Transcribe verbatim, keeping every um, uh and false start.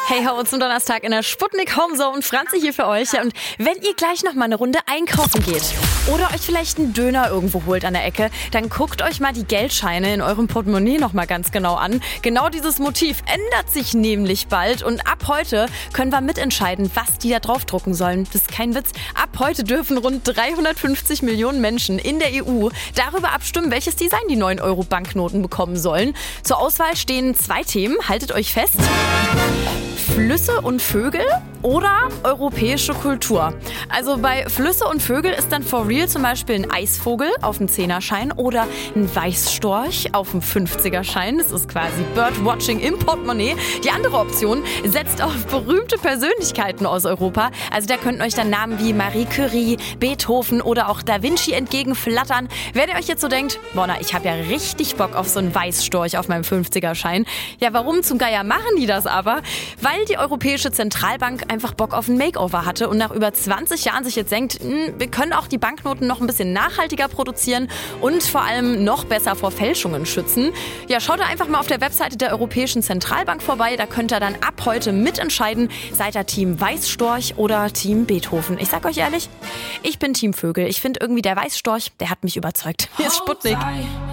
Hey ho, zum Donnerstag in der Sputnik Homezone. Franzi hier für euch. Und wenn ihr gleich noch mal eine Runde einkaufen geht oder euch vielleicht einen Döner irgendwo holt an der Ecke, dann guckt euch mal die Geldscheine in eurem Portemonnaie noch mal ganz genau an. Genau dieses Motiv ändert sich nämlich bald und ab heute können wir mitentscheiden, was die da draufdrucken sollen. Das ist kein Witz. Ab heute dürfen rund dreihundertfünfzig Millionen Menschen in der E U darüber abstimmen, welches Design die neun Euro Banknoten bekommen sollen. Zur Auswahl stehen zwei Themen. Haltet euch fest. Flüsse und Vögel oder europäische Kultur. Also bei Flüsse und Vögel ist dann for real zum Beispiel ein Eisvogel auf dem Zehnerschein oder ein Weißstorch auf dem fünfzigerschein. Das ist quasi Birdwatching im Portemonnaie. Die andere Option setzt auf berühmte Persönlichkeiten aus Europa. Also da könnten euch dann Namen wie Marie Curie, Beethoven oder auch Da Vinci entgegenflattern. Wenn ihr euch jetzt so denkt, boah, na, ich habe ja richtig Bock auf so einen Weißstorch auf meinem fünfzigerschein. Ja, warum zum Geier machen die das aber? Weil die Europäische Zentralbank einfach Bock auf ein Makeover hatte und nach über zwanzig Jahren sich jetzt denkt, mh, wir können auch die Banknoten noch ein bisschen nachhaltiger produzieren und vor allem noch besser vor Fälschungen schützen. Ja, schaut da einfach mal auf der Webseite der Europäischen Zentralbank vorbei. Da könnt ihr dann ab heute mitentscheiden, seid ihr Team Weißstorch oder Team Beethoven. Ich sag euch ehrlich, ich bin Team Vögel. Ich finde irgendwie der Weißstorch, der hat mich überzeugt. Hier ist Sputnik.